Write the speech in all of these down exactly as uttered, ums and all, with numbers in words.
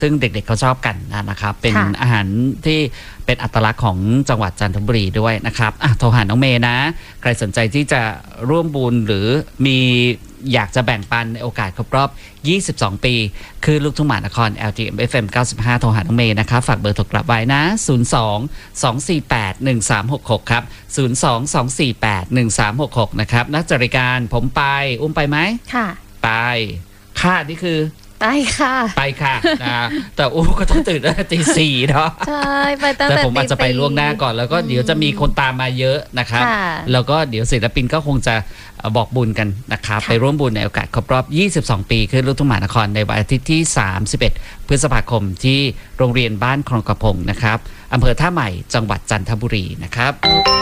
ซึ่งเด็กๆเขาชอบกันนะครับเป็นอาหารที่เป็นอัตลักษณ์ของจังหวัดจันทบุรีด้วยนะครับอ่ะโทรหาน้องเมย์นะใครสนใจที่จะร่วมบุญหรือมีอยากจะแบ่งปันในโอกาสครบรอบยี่สิบสองปีคือลูกทุ่งมหานคร แอล ที เอ็ม เอฟ เอ็ม เก้าสิบห้าโทรหาน้องเมย์นะครับฝากเบอร์โทรกลับไว้นะศูนย์ สอง สอง สี่ แปด หนึ่ง สาม หก หกครับศูนย์ สอง สอง สี่ แปด หนึ่ง สาม หก หกนะครับนักจัดรายการผมไปอุ้มไปไหมค่ะไปค่ะนี่คือไปค่ะไปค่ะนะแต่อู้ก็ต้องตื่นตั้งแต่ตีสี่เนาะใช่ไปตั้งแต่แต่ผมอาจจะไปล่วงหน้าก่อนแล้วก็เดี๋ยวจะมีคนตามมาเยอะนะครับแล้วก็เดี๋ยวศิลปินก็คงจะบอกบุญกันนะครับไปร่วมบุญในโอกาสครบรอบยี่สิบสองปีคือลูกทุ่งมหานครในวันอาทิตย์ที่สามสิบเอ็ดพฤษภาคมที่โรงเรียนบ้านคลองกระพงนะครับอำเภอท่าใหม่จังหวัดจันทบุรีนะครับ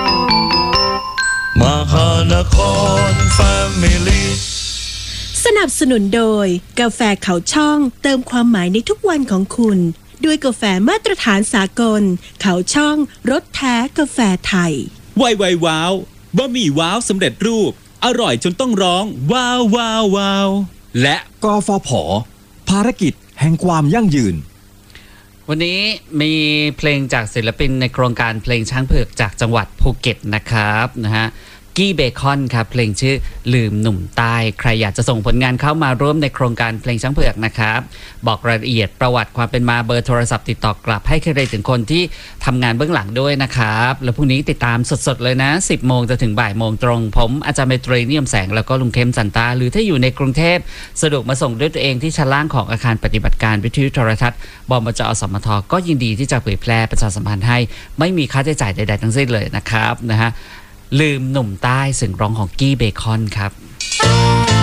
มหานครแฟมิลี่สนับสนุนโดยกาแฟเขาช่องเติมความหมายในทุกวันของคุณด้วยกาแฟมาตรฐานสากลเขาช่องรสแท้กาแฟไทยไวไวว้าวบะหมี่ว้าวสำเร็จรูปอร่อยจนต้องร้องว้าวว้าวว้าวและกฟผ.ภารกิจแห่งความยั่งยืนวันนี้มีเพลงจากศิลปินในโครงการเพลงช้างเผือกจากจังหวัดภูเก็ตนะครับนะฮะกี้เบคอนครับเพลงชื่อลืมหนุ่มใต้ใครอยากจะส่งผลงานเข้ามาร่วมในโครงการเพลงช้างเผือกนะครับบอกรายละเอียดประวัติความเป็นมาเบอร์โทรศัพท์ติดต่อกลับให้เครดิตถึงคนที่ทำงานเบื้องหลังด้วยนะครับแล้วพรุ่งนี้ติดตามสดๆเลยนะสิบโมงจะถึงบ่ายโมงตรงผมอาจารย์เมตรีนิยมแสงแล้วก็ลุงเข้มสันตาหรือถ้าอยู่ในกรุงเทพสะดวกมาส่งด้วยตัวเองที่ชั้นล่างของอาคารปฏิบัติการวิทยุโทรทัศน์บมจ.อสมทก็ยินดีที่จะเผยแพร่ประชาสัมพันธ์ให้ไม่มีค่าใช้จ่ายใดๆทั้งสิ้นเลยนะครับนะฮะลืมหนุ่มใต้เสียงร้องของกี้เบคอนครับ